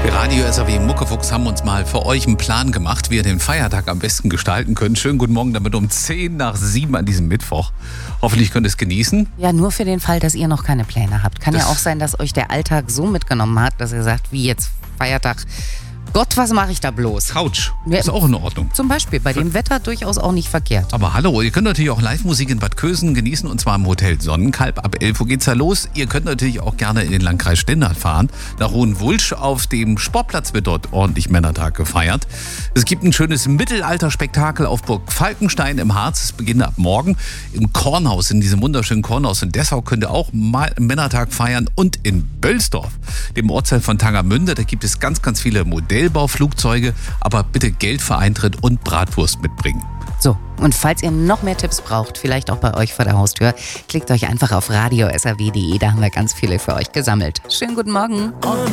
Radio SAW Muckefuchs haben uns mal für euch einen Plan gemacht, wie ihr den Feiertag am besten gestalten könnt. Schönen guten Morgen damit um 6:50 an diesem Mittwoch. Hoffentlich könnt ihr es genießen. Ja, nur für den Fall, dass ihr noch keine Pläne habt. Kann ja auch sein, dass euch der Alltag so mitgenommen hat, dass ihr sagt, wie jetzt Feiertag. Gott, was mache ich da bloß? Couch, ist auch in Ordnung. Zum Beispiel, bei dem Wetter durchaus auch nicht verkehrt. Aber hallo, ihr könnt natürlich auch Live-Musik in Bad Kösen genießen, und zwar im Hotel Sonnenkalb. Ab 11 Uhr geht's da los. Ihr könnt natürlich auch gerne in den Landkreis Stendal fahren. Nach Hohenwulsch auf dem Sportplatz wird dort ordentlich Männertag gefeiert. Es gibt ein schönes Mittelalterspektakel auf Burg Falkenstein im Harz. Es beginnt ab morgen im Kornhaus, in diesem wunderschönen Kornhaus in Dessau könnt ihr auch mal Männertag feiern. Und in Bölsdorf, dem Ortsteil von Tangermünde, da gibt es ganz, ganz viele Modellbauflugzeuge, aber bitte Geld für Eintritt und Bratwurst mitbringen. So, und falls ihr noch mehr Tipps braucht, vielleicht auch bei euch vor der Haustür, klickt euch einfach auf radio.saw.de, da haben wir ganz viele für euch gesammelt. Schönen guten Morgen.